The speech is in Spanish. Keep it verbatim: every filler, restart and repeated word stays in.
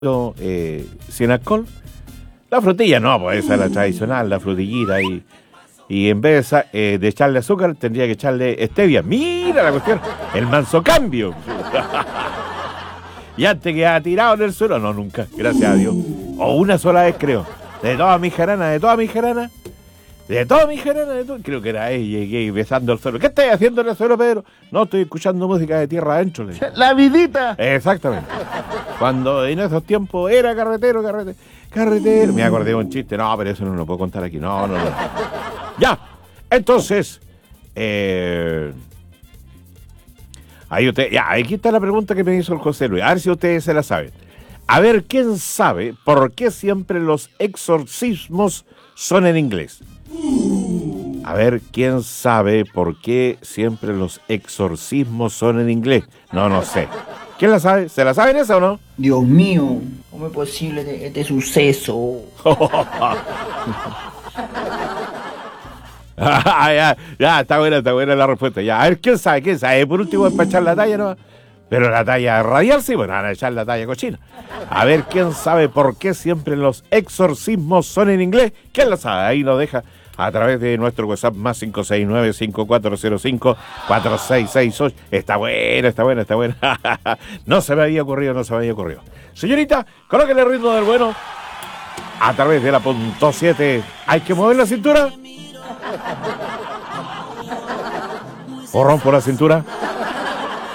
eh, sin alcohol. La frutilla no, pues esa es la tradicional, la frutillita y, y en vez de, eh, de echarle azúcar tendría que echarle stevia. Mira la cuestión, el manso cambio. Y antes quedaba tirado en el suelo, no, nunca, gracias a Dios. O una sola vez creo, de todas mis jaranas, de todas mis jaranas, de todas mis jaranas, de todo, creo que era ella, llegué besando el suelo. ¿Qué estás haciendo en el suelo, Pedro? No, estoy escuchando música de tierra adentro. La vidita. Exactamente. Cuando en esos tiempos era carretero, carretero, carretero. Me acordé de un chiste, no, pero eso no lo puedo contar aquí. No, no, no. Ya, entonces, eh, ahí usted, ya, aquí está la pregunta que me hizo el José Luis. A ver si ustedes se la saben. A ver, ¿quién sabe por qué siempre los exorcismos son en inglés? A ver, ¿quién sabe por qué siempre los exorcismos son en inglés? No, no sé. ¿Quién la sabe? ¿Se la saben esa o no? Dios mío, ¿cómo es posible este, este suceso? ya, ya, está buena, está buena la respuesta. Ya, a ver, ¿quién sabe? ¿Quién sabe? Por último, es para echar la talla, ¿no? Pero la talla radial sí, bueno, van a echar la talla cochina. A ver, ¿quién sabe por qué siempre los exorcismos son en inglés? ¿Quién la sabe? Ahí nos deja a través de nuestro WhatsApp más cinco seis nueve, cinco cuatro cero cinco, cuatro seis seis ocho. Está buena, está buena, está buena. No se me había ocurrido, no se me había ocurrido. Señorita, colóquele el ritmo del bueno a través de la punto siete. ¿Hay que mover la cintura? ¿O rompo la cintura?